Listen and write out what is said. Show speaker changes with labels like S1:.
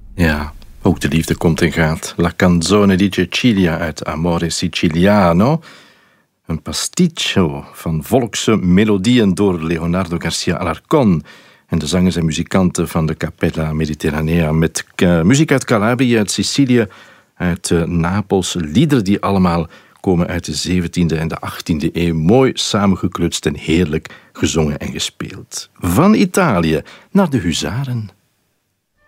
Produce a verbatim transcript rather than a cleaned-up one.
S1: Ja, ook de liefde komt en gaat. La canzone di Cecilia uit Amore Siciliano. Een pasticcio van volkse melodieën door Leonardo Garcia Alarcón. En de zangers en muzikanten van de Cappella Mediterranea. Met uh, muziek uit Calabrië, uit Sicilië, uit uh, Napels. Liederen die allemaal komen uit de zeventiende en de achttiende eeuw. Mooi samengeklutst en heerlijk gezongen en gespeeld. Van Italië naar de huzaren.